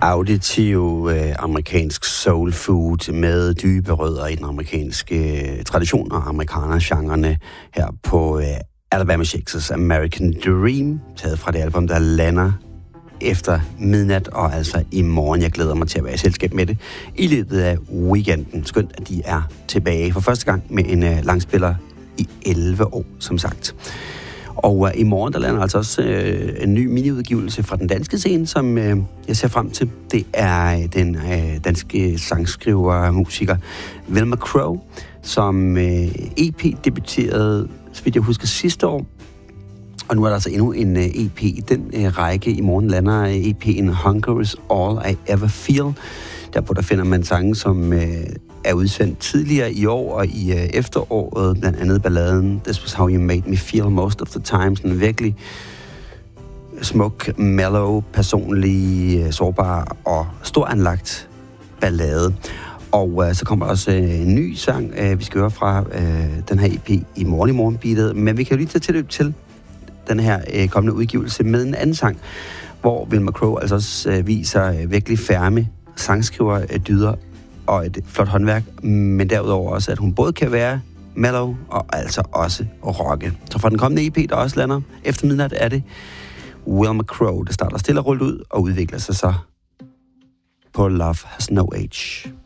Auditiv amerikansk soul food med dybe rødder i den amerikanske tradition og amerikaner-genrerne her på Alabama Shakes' American Dream, taget fra det album, der lander efter midnat, og altså i morgen. Jeg glæder mig til at være i selskab med det i løbet af weekenden. Skønt, at de er tilbage for første gang med en langspiller i 11 år, som sagt. Og i morgen, der lander altså også en ny miniudgivelse fra den danske scene, som jeg ser frem til. Det er den danske sangskriver og musiker Velma Crow, som EP-debuterede, så vidt jeg husker, sidste år. Og nu er der altså endnu en EP i den række. I morgen lander EP'en Hunger is All I Ever Feel. Der finder man sange, som er udsendt tidligere i år og i efteråret. Blandt andet balladen This Was How You Made Me Feel Most of the Time. Sådan en virkelig smuk, mellow, personlig, sårbar og storanlagt ballade. Og så kommer også en ny sang, vi skal høre fra den her EP i morgenbeatet. Men vi kan jo lige tage tilløb til den her kommende udgivelse med en anden sang, hvor Velma Crow altså også viser virkelig færme sangskriver, dyder og et flot håndværk, men derudover også, at hun både kan være mellow og altså også rocke. Så fra den kommende EP, der også lander efter midnat, er det Velma Crow, der starter stille og roligt ud og udvikler sig så på Love Has No Age.